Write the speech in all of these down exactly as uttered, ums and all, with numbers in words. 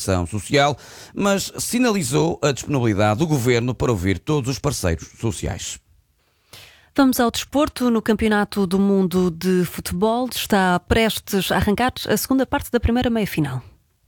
comunicação social, mas sinalizou a disponibilidade do Governo para ouvir todos os parceiros sociais. Vamos ao desporto. No Campeonato do Mundo de Futebol está prestes a arrancar a segunda parte da primeira meia-final.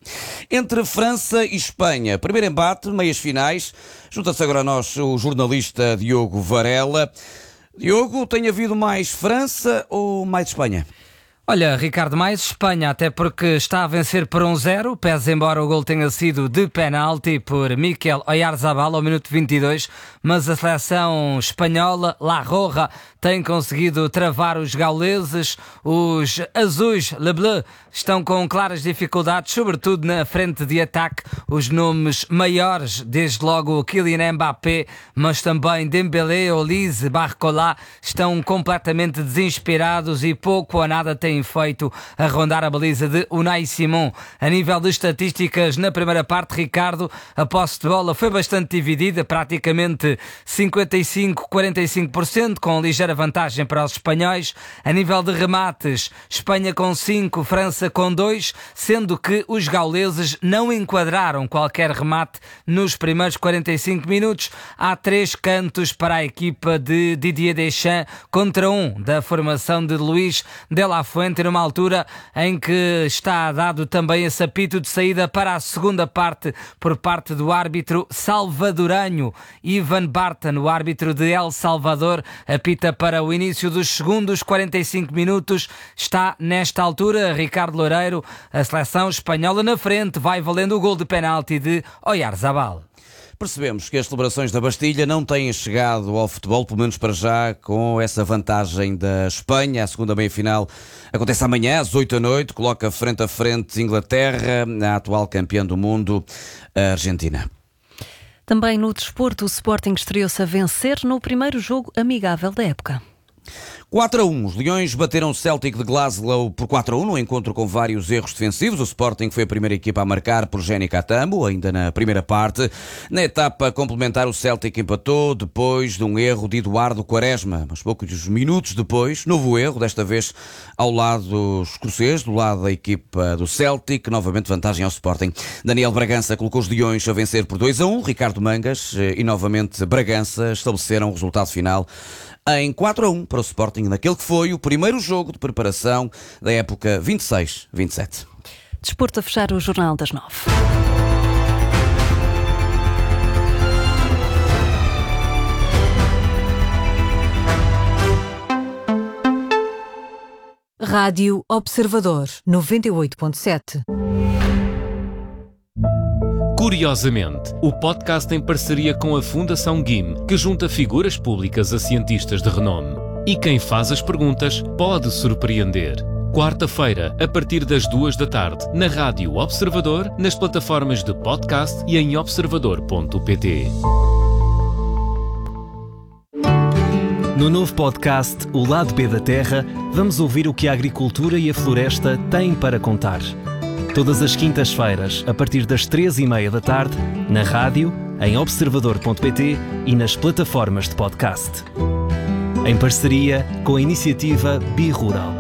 Entre França e Espanha, primeiro embate, meias finais. Junta-se agora a nós o jornalista Diogo Varela. Diogo, tem havido mais França ou mais Espanha? Olha, Ricardo, mais Espanha, até porque está a vencer por um zero, pese embora o gol tenha sido de penalti por Mikel Oyarzabal ao minuto vinte e dois, mas a seleção espanhola, La Roja, tem conseguido travar os gauleses. Os azuis, Le Bleu, estão com claras dificuldades, sobretudo na frente de ataque. Os nomes maiores, desde logo Kylian Mbappé, mas também Dembélé, Olise, Barcola, estão completamente desinspirados e pouco ou nada têm feito a rondar a baliza de Unai Simon. A nível de estatísticas, na primeira parte, Ricardo, a posse de bola foi bastante dividida, praticamente cinquenta e cinco a quarenta e cinco por cento, com ligeira vantagem para os espanhóis. A nível de remates, Espanha com cinco, França com dois, sendo que os gauleses não enquadraram qualquer remate nos primeiros quarenta e cinco minutos. Há três cantos para a equipa de Didier Deschamps contra um da formação de Luís de la Fuente, numa altura em que está dado também esse apito de saída para a segunda parte por parte do árbitro salvadoranho Ivan Barton. O árbitro de El Salvador apita para o início dos segundos quarenta e cinco minutos. Está nesta altura Ricardo Loureiro, a seleção espanhola na frente, vai valendo o gol de penalti de Oyarzabal. Percebemos que as celebrações da Bastilha não têm chegado ao futebol, pelo menos para já, com essa vantagem da Espanha. A segunda meia-final acontece amanhã, às oito da noite, coloca frente a frente Inglaterra, a atual campeã do mundo, a Argentina. Também no desporto, o Sporting estreou-se a vencer no primeiro jogo amigável da época. quatro a um. Os Leões bateram o Celtic de Glasgow por quatro a um, num encontro com vários erros defensivos. O Sporting foi a primeira equipa a marcar por Jenny Catamo, ainda na primeira parte. Na etapa complementar, o Celtic empatou depois de um erro de Eduardo Quaresma. Mas poucos minutos depois, novo erro, desta vez ao lado escocês, do lado da equipa do Celtic. Novamente vantagem ao Sporting. Daniel Bragança colocou os Leões a vencer por dois a um. Ricardo Mangas e novamente Bragança estabeleceram o resultado final em quatro a um para o Sporting, naquele que foi o primeiro jogo de preparação da época vinte e seis vinte e sete. Desporto a fechar o Jornal das Nove. Rádio Observador, noventa e oito ponto sete. Curiosamente, o podcast em parceria com a Fundação G I M, que junta figuras públicas a cientistas de renome. E quem faz as perguntas pode surpreender. Quarta-feira, a partir das duas da tarde, na Rádio Observador, nas plataformas de podcast e em observador ponto pt. No novo podcast O Lado B da Terra, vamos ouvir o que a agricultura e a floresta têm para contar. Todas as quintas-feiras, a partir das três e meia da tarde, na rádio, em observador ponto pt e nas plataformas de podcast. Em parceria com a iniciativa Bi-Rural.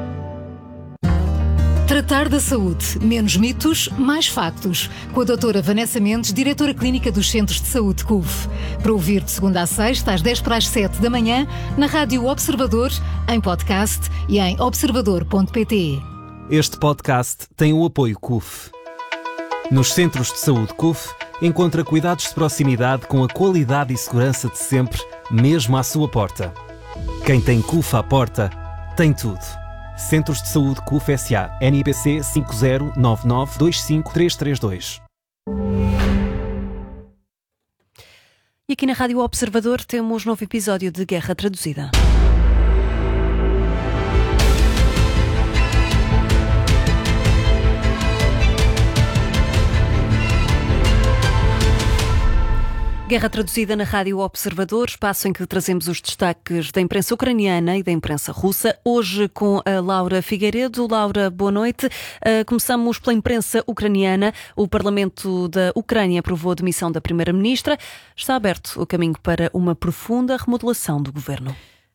Tratar da saúde. Menos mitos, mais factos. Com a doutora Vanessa Mendes, diretora clínica dos Centros de Saúde C U F. Para ouvir de segunda a sexta, às dez para as sete da manhã, na Rádio Observador, em podcast e em observador ponto pt. Este podcast tem o apoio C U F. Nos Centros de Saúde C U F, encontra cuidados de proximidade com a qualidade e segurança de sempre, mesmo à sua porta. Quem tem C U F à porta, tem tudo. Centros de Saúde C U F S A, N I B C cinco zero nove nove dois cinco três três dois. E aqui na Rádio Observador temos novo episódio de Guerra Traduzida. Guerra Traduzida na Rádio Observador, espaço em que trazemos os destaques da imprensa ucraniana e da imprensa russa. Hoje com a Laura Figueiredo. Laura, boa noite. Uh, começamos pela imprensa ucraniana. O Parlamento da Ucrânia aprovou a demissão da Primeira-Ministra. Está aberto o caminho para uma profunda remodelação do governo.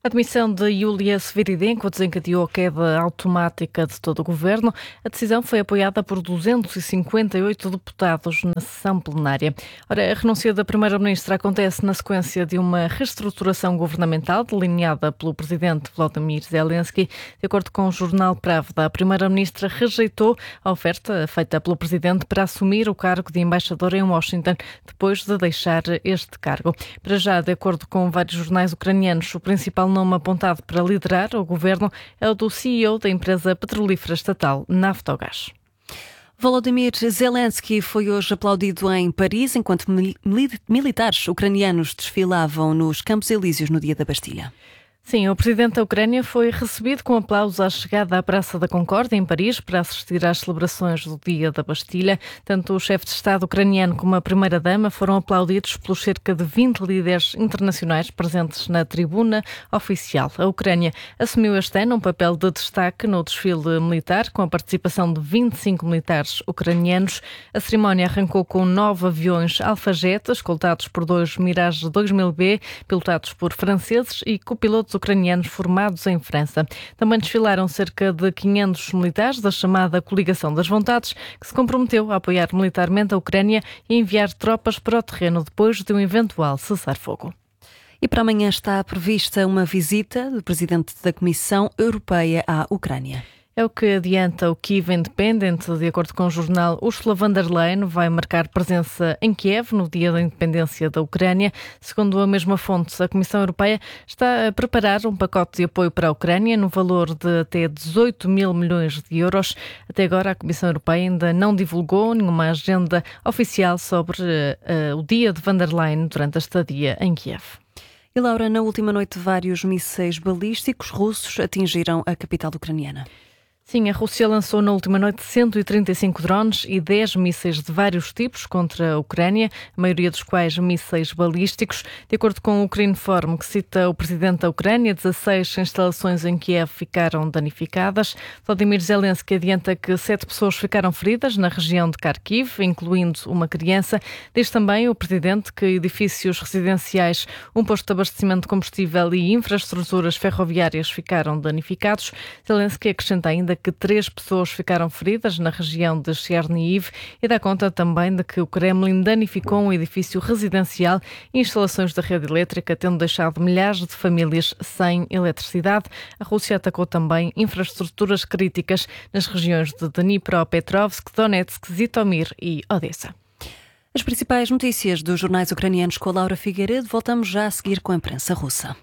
A demissão de Yulia Sviridenko desencadeou a queda automática de todo o governo. A decisão foi apoiada por duzentos e cinquenta e oito deputados na sessão plenária. Ora, a renúncia da primeira-ministra acontece na sequência de uma reestruturação governamental delineada pelo presidente Volodymyr Zelensky. De acordo com o jornal Pravda, a primeira-ministra rejeitou a oferta feita pelo presidente para assumir o cargo de embaixador em Washington, depois de deixar este cargo. Para já, de acordo com vários jornais ucranianos, o principal nome apontado para liderar o governo é o do C E O da empresa petrolífera estatal Naftogás. Volodymyr Zelensky foi hoje aplaudido em Paris enquanto mil- militares ucranianos desfilavam nos Campos Elíseos no Dia da Bastilha. Sim, o presidente da Ucrânia foi recebido com aplausos à chegada à Praça da Concórdia, em Paris, para assistir às celebrações do Dia da Bastilha. Tanto o chefe de Estado ucraniano como a primeira-dama foram aplaudidos pelos cerca de vinte líderes internacionais presentes na tribuna oficial. A Ucrânia assumiu este ano um papel de destaque no desfile militar, com a participação de vinte e cinco militares ucranianos. A cerimónia arrancou com nove aviões Alpha-Jet, escoltados por dois Mirage dois mil B, pilotados por franceses e copilotos ucranianos formados em França. Também desfilaram cerca de quinhentos militares da chamada Coligação das Vontades, que se comprometeu a apoiar militarmente a Ucrânia e enviar tropas para o terreno depois de um eventual cessar-fogo. E para amanhã está prevista uma visita do presidente da Comissão Europeia à Ucrânia. É o que adianta o Kiev Independent. De acordo com o jornal, Ursula von der Leyen vai marcar presença em Kiev no dia da independência da Ucrânia. Segundo a mesma fonte, a Comissão Europeia está a preparar um pacote de apoio para a Ucrânia no valor de até dezoito mil milhões de euros. Até agora, a Comissão Europeia ainda não divulgou nenhuma agenda oficial sobre uh, o dia de von der Leyen durante a estadia em Kiev. E Laura, na última noite, vários mísseis balísticos russos atingiram a capital ucraniana. Sim, a Rússia lançou na última noite cento e trinta e cinco drones e dez mísseis de vários tipos contra a Ucrânia, a maioria dos quais mísseis balísticos. De acordo com o Ukrinform, que cita o presidente da Ucrânia, dezasseis instalações em Kiev ficaram danificadas. Volodymyr Zelensky adianta que sete pessoas ficaram feridas na região de Kharkiv, incluindo uma criança. Diz também o presidente que edifícios residenciais, um posto de abastecimento de combustível e infraestruturas ferroviárias ficaram danificados. Zelensky acrescenta ainda que três pessoas ficaram feridas na região de Chernihiv e dá conta também de que o Kremlin danificou um edifício residencial e instalações da rede elétrica, tendo deixado milhares de famílias sem eletricidade. A Rússia atacou também infraestruturas críticas nas regiões de Dnipropetrovsk, Donetsk, Zitomir e Odessa. As principais notícias dos jornais ucranianos com a Laura Figueiredo. Voltamos já a seguir com a imprensa russa.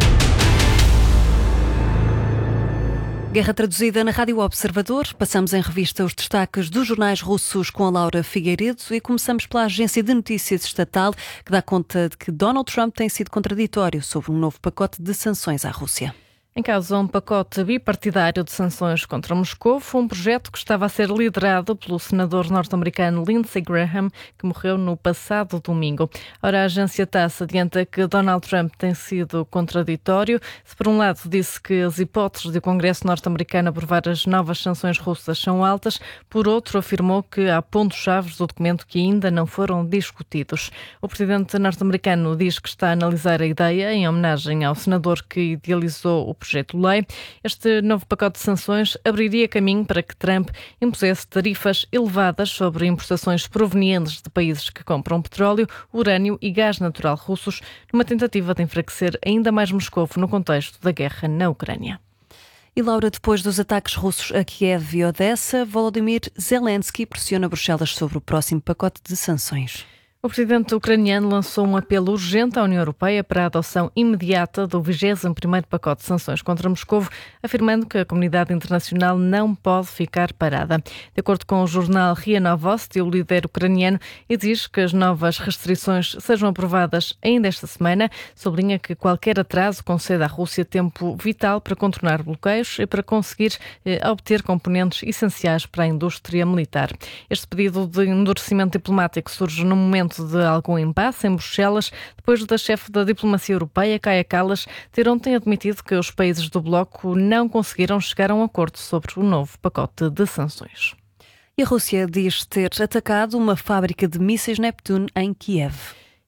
Guerra traduzida na Rádio Observador. Passamos em revista os destaques dos jornais russos com a Laura Figueiredo e começamos pela agência de notícias estatal, que dá conta de que Donald Trump tem sido contraditório sobre um novo pacote de sanções à Rússia. Em causa um pacote bipartidário de sanções contra Moscou, um projeto que estava a ser liderado pelo senador norte-americano Lindsey Graham, que morreu no passado domingo. Ora, a agência TASS adianta que Donald Trump tem sido contraditório. Se por um lado disse que as hipóteses de o Congresso norte-americano aprovar as novas sanções russas são altas, por outro afirmou que há pontos-chave do documento que ainda não foram discutidos. O presidente norte-americano diz que está a analisar a ideia em homenagem ao senador que idealizou o projeto de lei. Este novo pacote de sanções abriria caminho para que Trump impusesse tarifas elevadas sobre importações provenientes de países que compram petróleo, urânio e gás natural russos, numa tentativa de enfraquecer ainda mais Moscou no contexto da guerra na Ucrânia. E Laura, depois dos ataques russos a Kiev e Odessa, Volodymyr Zelensky pressiona Bruxelas sobre o próximo pacote de sanções. O presidente ucraniano lançou um apelo urgente à União Europeia para a adoção imediata do vigésimo primeiro pacote de sanções contra Moscovo, afirmando que a comunidade internacional não pode ficar parada. De acordo com o jornal RIA Novosti, o líder ucraniano exige que as novas restrições sejam aprovadas ainda esta semana. Sublinha que qualquer atraso concede à Rússia tempo vital para contornar bloqueios e para conseguir eh, obter componentes essenciais para a indústria militar. Este pedido de endurecimento diplomático surge no momento de algum impasse em Bruxelas, depois da chefe da diplomacia europeia, Kaja Kallas, ter ontem admitido que os países do bloco não conseguiram chegar a um acordo sobre o novo pacote de sanções. E a Rússia diz ter atacado uma fábrica de mísseis Neptune em Kiev.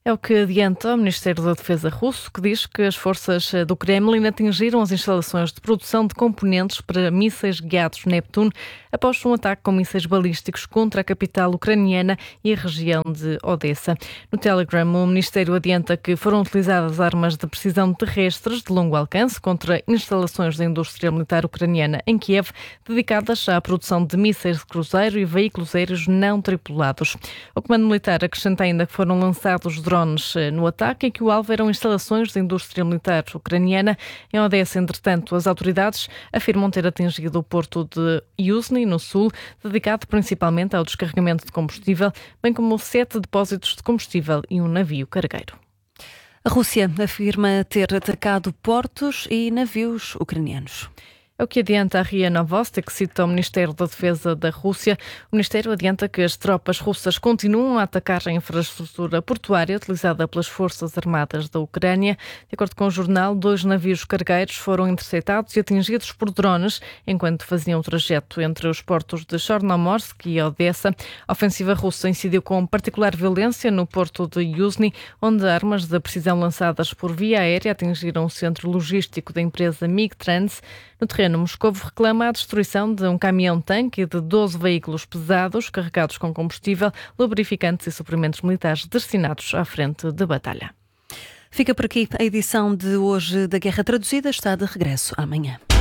É o que adianta o Ministério da Defesa russo, que diz que as forças do Kremlin atingiram as instalações de produção de componentes para mísseis guiados Neptune após um ataque com mísseis balísticos contra a capital ucraniana e a região de Odessa. No Telegram, o Ministério adianta que foram utilizadas armas de precisão terrestres de longo alcance contra instalações da indústria militar ucraniana em Kiev, dedicadas à produção de mísseis de cruzeiro e veículos aéreos não tripulados. O Comando Militar acrescenta ainda que foram lançados drones no ataque e que o alvo eram instalações da indústria militar ucraniana. Em Odessa, entretanto, as autoridades afirmam ter atingido o porto de Yuzhny, no sul, dedicado principalmente ao descarregamento de combustível, bem como sete depósitos de combustível e um navio cargueiro. A Rússia afirma ter atacado portos e navios ucranianos. É o que adianta a R I A Novosti, que cita o Ministério da Defesa da Rússia. O Ministério adianta que as tropas russas continuam a atacar a infraestrutura portuária utilizada pelas Forças Armadas da Ucrânia. De acordo com o jornal, dois navios cargueiros foram interceptados e atingidos por drones enquanto faziam o trajeto entre os portos de Chornomorsk e Odessa. A ofensiva russa incidiu com particular violência no porto de Yuzhny, onde armas de precisão lançadas por via aérea atingiram o centro logístico da empresa Migtrans. No terreno, Moscovo reclama a destruição de um caminhão-tanque e de doze veículos pesados carregados com combustível, lubrificantes e suprimentos militares destinados à frente de batalha. Fica por aqui a edição de hoje da Guerra Traduzida. Está de regresso amanhã.